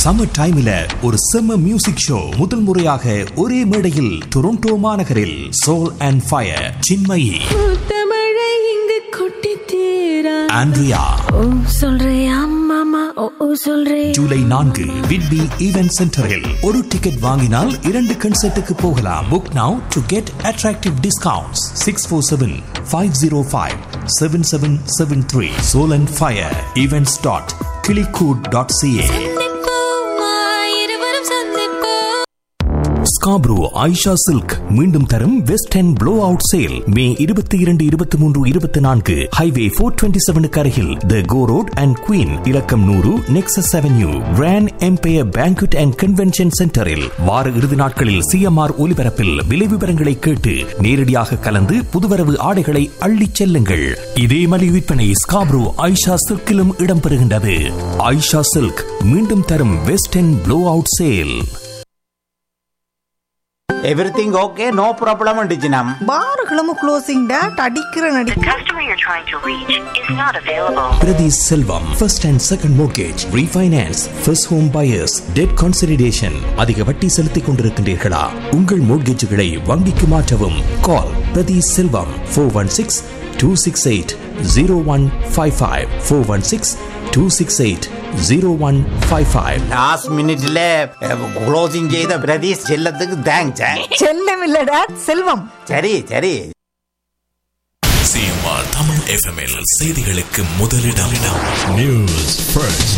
Summer டைம்ல ஒரு செம்ம மியூசிக் ஷோ முதல் முறையாக ஒரே மேடையில் டொரண்டோ மாநகரில் சோல் அண்ட் ஃபயர் சின்மயி தமிழை இங்கு கொட்டி தீரா ஆண்ட்ரியா ஓ சொல்றியா மாமா ஓ சொல்றே ஜூலை 4 விட்பி ஈவென்ட் சென்டரில் ஒரு டிக்கெட் வாங்கினால் 2 கன்சர்ட்டுக்கு போகலாம். Book now to get attractive discounts. 647-505-7773 Soul and Fire events.kilikood.ca. Scarborough Ayesha silk மீண்டும் தரும் west end flow out sale மே 22, 23, 24 ஹைவே 427 அருகில் தி கோ ரோட் அண்ட் குயின் இலக்கம் 100 nexus avenue grand Empire banquet and convention சென்டரில் வார இறுதி நாட்களில் CMR ஒலிபரப்பில் விலை விவரங்களை கேட்டு நேரடியாக கலந்து புதுவரவு ஆடைகளை அள்ளிச் செல்லுங்கள். இதே மலிவு விற்பனை ஸ்காப்ரோ ஆயிஷா சில்கிலும் இடம்பெறுகின்றது. ஆயிஷா சில்க் மீண்டும் தரும் west end flow out sale. Everything okay, no problem அண்டிச்சினம். பார்களும் closing date அடிக்கிற நடி. The customer you're trying to reach is not available. Prati Selvam, first and second mortgage, refinance, first home buyers, debt consolidation. அதிக வட்டி செலுத்திக் கொண்டிருக்கின்றீர்களா? உங்கள் மோட்கேஜுகளை வங்கிக்கு மாற்றவும். Call Prati Selvam 416-268-0155 416-268-0155. Last மினிட்ல closing செய்த பிரதீஷ் செல்லத்துக்கு தேங்க்ஸ். செல்லம் இல்ல டேட் செல்வம். சரி சரி. CMR தமிழ் FML செய்திகளுக்கு முதலிடம் நியூஸ் ஃபர்ஸ்ட்.